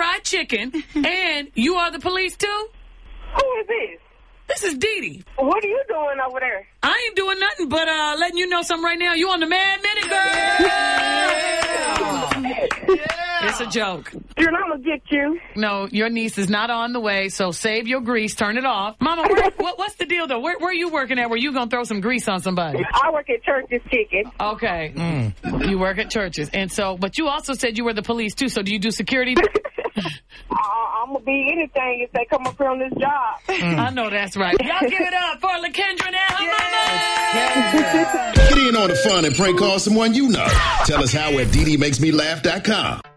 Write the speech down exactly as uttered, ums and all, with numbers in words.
Fried Chicken, and you are the police too? Who is this? This is Dee Dee. What are you doing over there? I ain't doing nothing but uh, letting you know something right now. You on the Mad Minute, girl? Yeah. Yeah. It's a joke. You're not going to get you. No, your niece is not on the way, so save your grease. Turn it off. Mama, where, what, what's the deal, though? Where, where are you working at where you going to throw some grease on somebody? I work at Church's Chicken. Okay. Mm. You work at Church's. And so, but you also said you were the police, too, so do you do security? I'm going to be anything if they come up here on this job. Mm. I know that's right. Y'all give it up for LaKendra and her yeah. Mama. Get in on the fun and prank call someone you know. Tell us how at D D Makes Me Laugh dot com.